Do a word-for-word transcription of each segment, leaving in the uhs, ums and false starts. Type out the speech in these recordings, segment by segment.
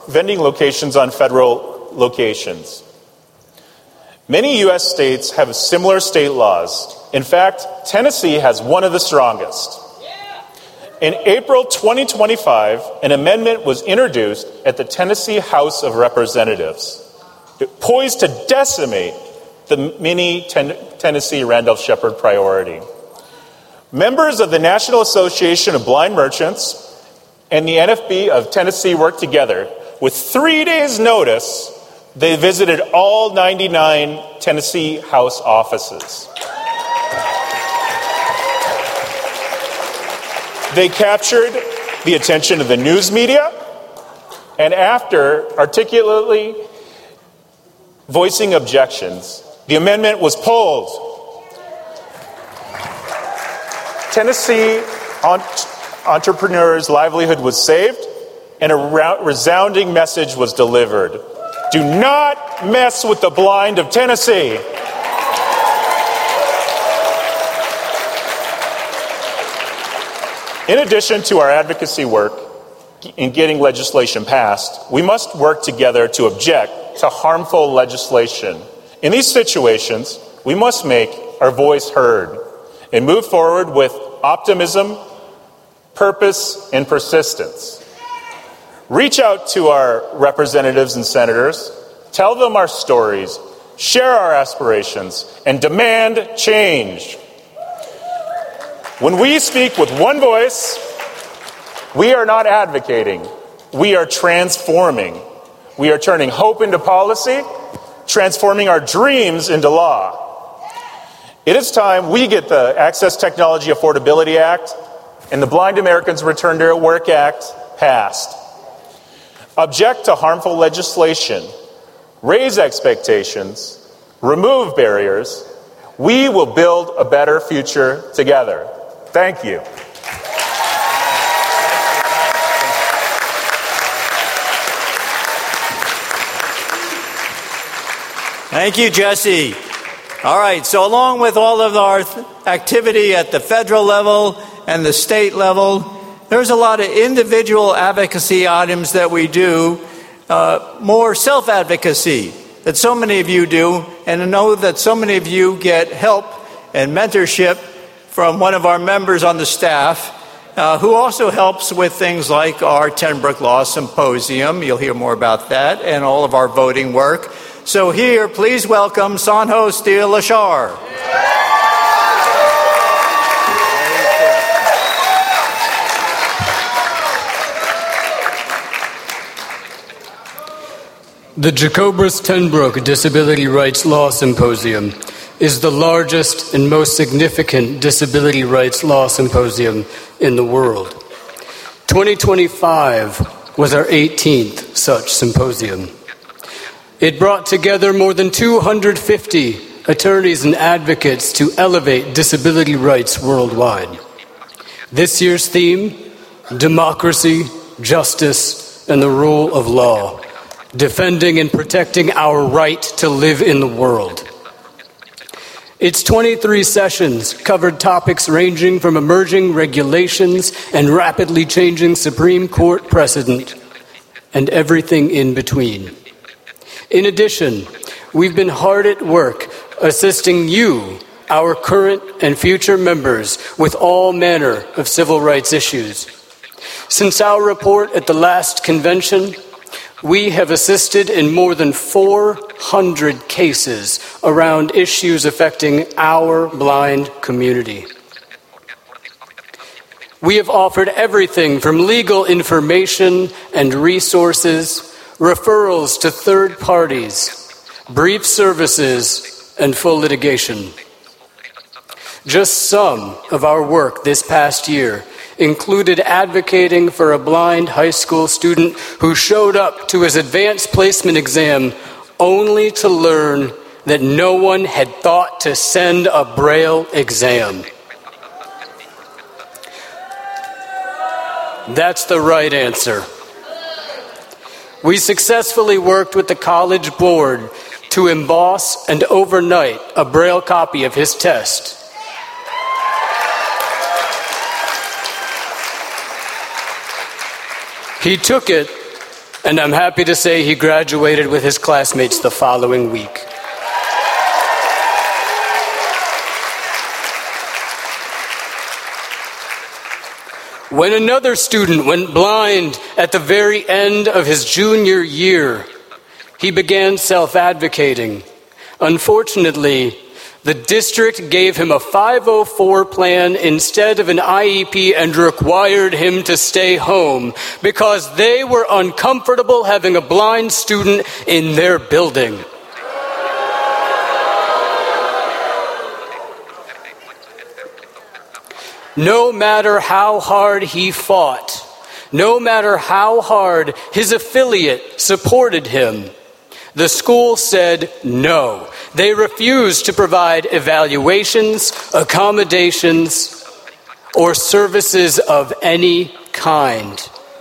vending locations on federal locations. Many U S states have similar state laws. In fact, Tennessee has one of the strongest. In April twenty twenty-five, an amendment was introduced at the Tennessee House of Representatives, poised to decimate the mini ten- Tennessee Randolph-Shepard priority. Members of the National Association of Blind Merchants and the N F B of Tennessee worked together. With three days' notice, they visited all ninety-nine Tennessee House offices. They captured the attention of the news media, and after articulately voicing objections, the amendment was pulled. Tennessee entrepreneurs' livelihood was saved, and a resounding message was delivered. Do not mess with the blind of Tennessee. In addition to our advocacy work in getting legislation passed, we must work together to object to harmful legislation. In these situations, we must make our voice heard and move forward with optimism, purpose, and persistence. Reach out to our representatives and senators, tell them our stories, share our aspirations, and demand change. When we speak with one voice, we are not advocating, we are transforming. We are turning hope into policy, transforming our dreams into law. It is time we get the Access Technology Affordability Act and the Blind Americans Return to Work Act passed. Object to harmful legislation, raise expectations, remove barriers. We will build a better future together. Thank you. Thank you, Jesse. All right, so along with all of our th- activity at the federal level and the state level, there's a lot of individual advocacy items that we do, uh, more self-advocacy that so many of you do, and I know that so many of you get help and mentorship from one of our members on the staff, uh, who also helps with things like our Ten Brook Law Symposium. You'll hear more about that, and all of our voting work. So here, please welcome Sanjo Steele-Lashar. The Jacobus Ten Brook Disability Rights Law Symposium is the largest and most significant disability rights law symposium in the world. twenty twenty-five was our eighteenth such symposium. It brought together more than two hundred fifty attorneys and advocates to elevate disability rights worldwide. This year's theme, democracy, justice, and the rule of law, defending and protecting our right to live in the world. Its twenty-three sessions covered topics ranging from emerging regulations and rapidly changing Supreme Court precedent, and everything in between. In addition, we've been hard at work assisting you, our current and future members, with all manner of civil rights issues. Since our report at the last convention, we have assisted in more than four hundred cases around issues affecting our blind community. We have offered everything from legal information and resources, referrals to third parties, brief services, and full litigation. Just some of our work this past year included advocating for a blind high school student who showed up to his advanced placement exam only to learn that no one had thought to send a Braille exam. That's the right answer. We successfully worked with the college board to emboss and overnight a Braille copy of his test. He took it And I'm happy to say he graduated with his classmates the following week. When another student went blind at the very end of his junior year, he began self-advocating. Unfortunately, the district gave him a five oh four plan instead of an I E P and required him to stay home because they were uncomfortable having a blind student in their building. No matter how hard he fought, no matter how hard his affiliate supported him, the school said no. They refused to provide evaluations, accommodations, or services of any kind.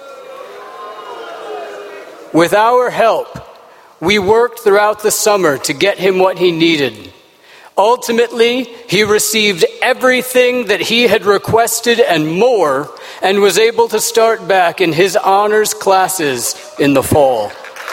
With our help, we worked throughout the summer to get him what he needed. Ultimately, he received everything that he had requested and more, and was able to start back in his honors classes in the fall.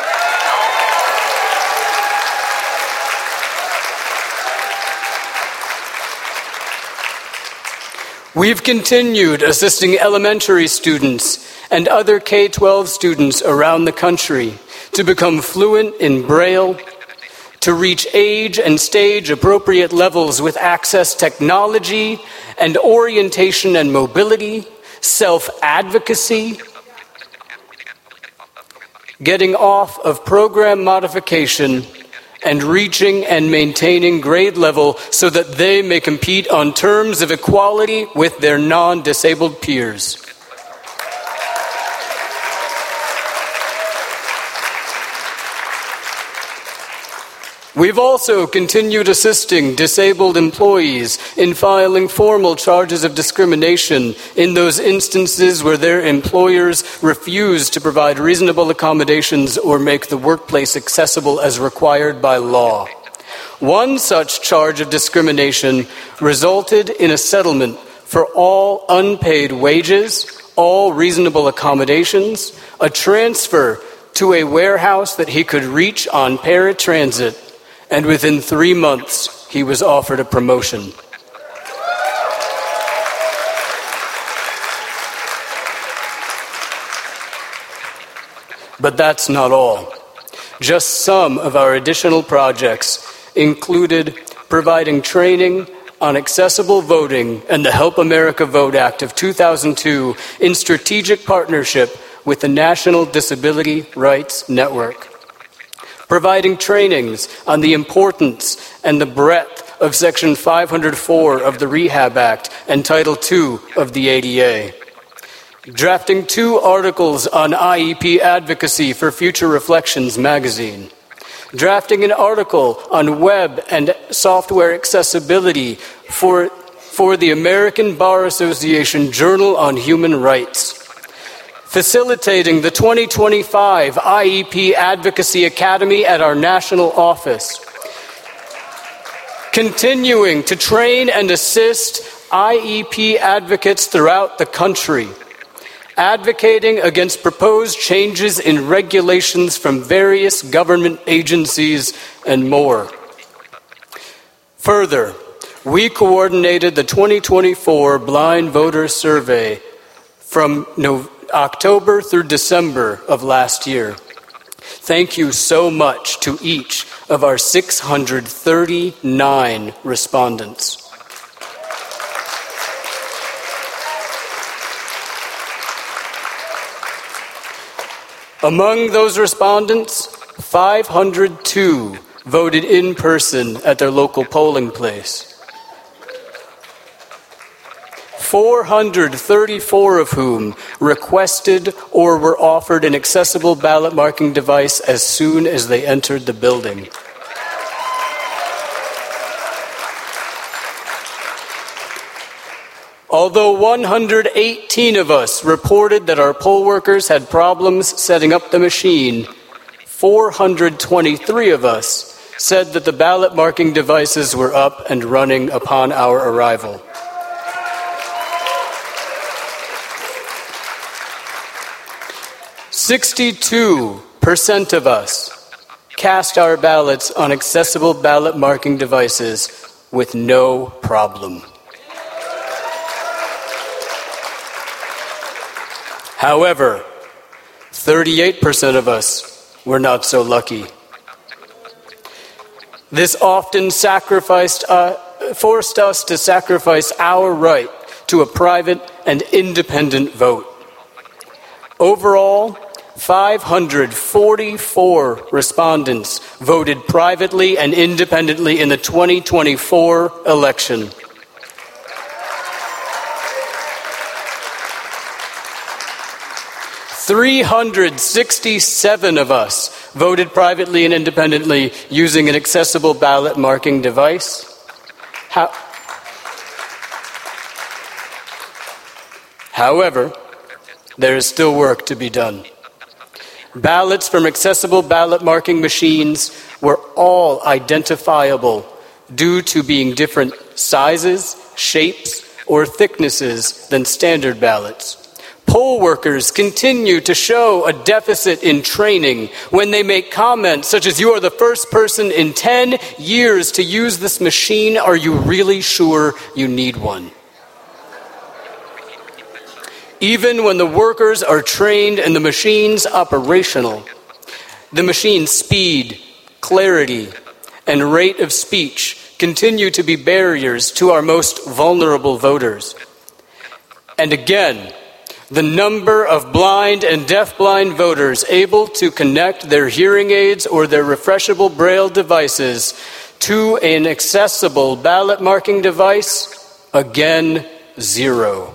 We've continued assisting elementary students and other K twelve students around the country to become fluent in Braille, to reach age and stage appropriate levels with access technology and orientation and mobility, self-advocacy, getting off of program modification, and reaching and maintaining grade level so that they may compete on terms of equality with their non-disabled peers. We've also continued assisting disabled employees in filing formal charges of discrimination in those instances where their employers refuse to provide reasonable accommodations or make the workplace accessible as required by law. One such charge of discrimination resulted in a settlement for all unpaid wages, all reasonable accommodations, a transfer to a warehouse that he could reach on paratransit, and within three months, he was offered a promotion. But that's not all. Just some of our additional projects included providing training on accessible voting and the Help America Vote Act of two thousand two in strategic partnership with the National Disability Rights Network. Providing trainings on the importance and the breadth of Section five oh four of the Rehab Act and Title two of the A D A. Drafting two articles on I E P advocacy for Future Reflections magazine. Drafting an article on web and software accessibility for, for the American Bar Association Journal on Human Rights. Facilitating the twenty twenty-five I E P Advocacy Academy at our national office. Continuing to train and assist I E P advocates throughout the country. Advocating against proposed changes in regulations from various government agencies and more. Further, we coordinated the twenty twenty-four Blind Voter Survey from November October through December of last year. Thank you so much to each of our six hundred thirty-nine respondents. Among those respondents, five hundred two voted in person at their local polling place. four hundred thirty-four of whom requested or were offered an accessible ballot marking device as soon as they entered the building. Although one hundred eighteen of us reported that our poll workers had problems setting up the machine, four hundred twenty-three of us said that the ballot marking devices were up and running upon our arrival. sixty-two percent of us cast our ballots on accessible ballot marking devices with no problem. However, thirty-eight percent of us were not so lucky. This often sacrificed, uh, forced us to sacrifice our right to a private and independent vote. Overall, five hundred forty-four respondents voted privately and independently in the twenty twenty-four election. three hundred sixty-seven of us voted privately and independently using an accessible ballot marking device. How- However, there is still work to be done. Ballots from accessible ballot marking machines were all identifiable due to being different sizes, shapes, or thicknesses than standard ballots. Poll workers continue to show a deficit in training when they make comments such as, "You are the first person in ten years to use this machine. Are you really sure you need one?" Even when the workers are trained and the machine's operational, the machine's speed, clarity, and rate of speech continue to be barriers to our most vulnerable voters. And again, the number of blind and deafblind voters able to connect their hearing aids or their refreshable braille devices to an accessible ballot marking device, again, zero.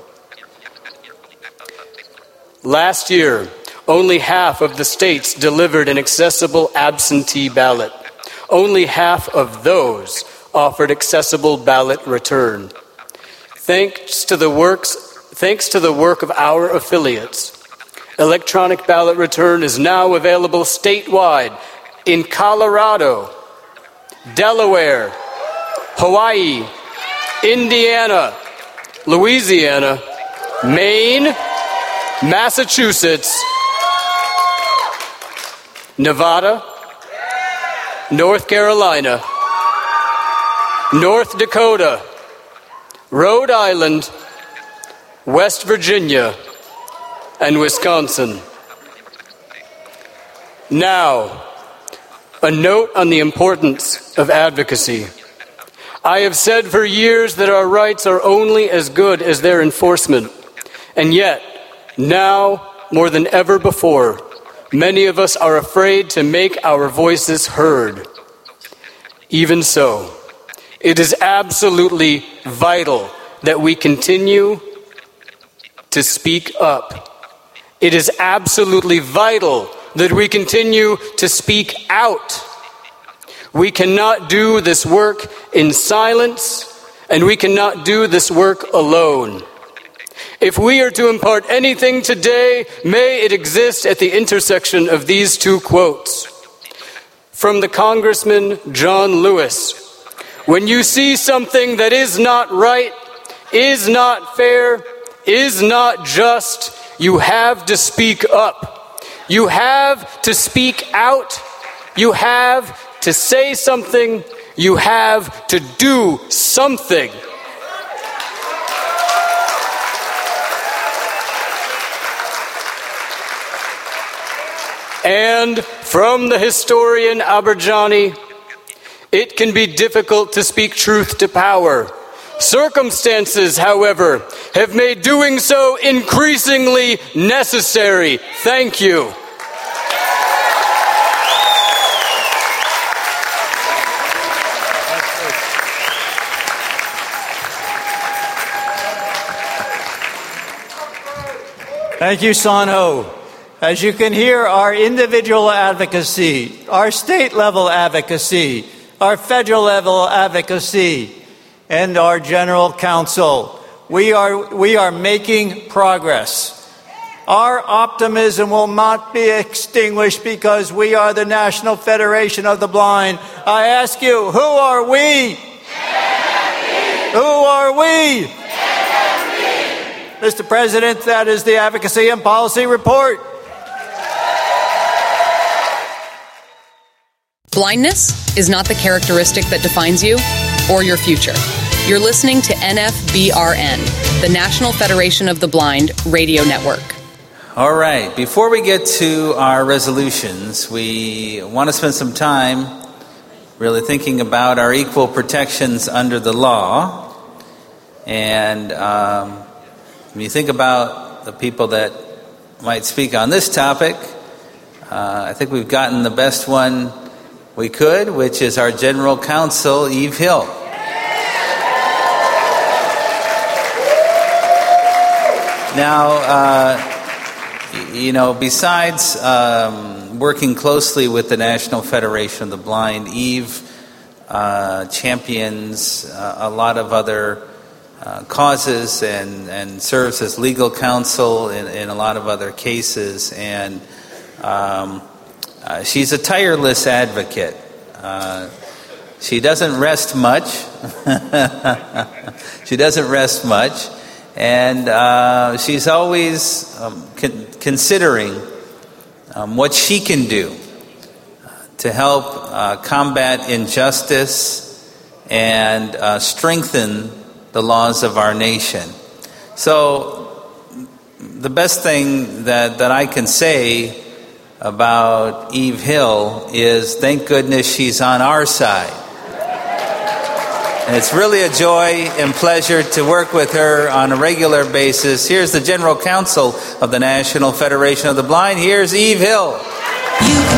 Last year, only half of the states delivered an accessible absentee ballot. Only half of those offered accessible ballot return. Thanks to the works, thanks to the work of our affiliates, electronic ballot return is now available statewide in Colorado, Delaware, Hawaii, Indiana, Louisiana, Maine, Massachusetts, Nevada, North Carolina, North Dakota, Rhode Island, West Virginia, and Wisconsin. Now, a note on the importance of advocacy. I have said for years that our rights are only as good as their enforcement, and yet, now, more than ever before, many of us are afraid to make our voices heard. Even so, it is absolutely vital that we continue to speak up. It is absolutely vital that we continue to speak out. We cannot do this work in silence, and we cannot do this work alone. If we are to impart anything today, may it exist at the intersection of these two quotes. From the Congressman John Lewis, "When you see something that is not right, is not fair, is not just, you have to speak up. You have to speak out. You have to say something. You have to do something." And from the historian Aberjani, "It can be difficult to speak truth to power. Circumstances, however, have made doing so increasingly necessary." Thank you. Thank you, Son-Ho. As you can hear, our individual advocacy, our state level advocacy, our federal level advocacy, and our general counsel, we are, we are making progress. Our optimism will not be extinguished because we are the National Federation of the Blind. I ask you, who are we? Who are we? Mister President, that is the Advocacy and Policy Report. Blindness is not the characteristic that defines you or your future. You're listening to N F B R N, the National Federation of the Blind radio network. All right, before we get to our resolutions, we want to spend some time really thinking about our equal protections under the law. And um, when you think about the people that might speak on this topic, uh, I think we've gotten the best one we could, which is our General Counsel, Eve Hill. Now, uh, you know, besides um, working closely with the National Federation of the Blind, Eve uh, champions uh, a lot of other uh, causes and, and serves as legal counsel in, in a lot of other cases. And um, uh, she's a tireless advocate. Uh, she doesn't rest much. She doesn't rest much. And uh, she's always um, con- considering um, what she can do to help uh, combat injustice and uh, strengthen the laws of our nation. So the best thing that, that I can say about Eve Hill is thank goodness she's on our side. And it's really a joy and pleasure to work with her on a regular basis. Here's the General Counsel of the National Federation of the Blind. Here's Eve Hill. You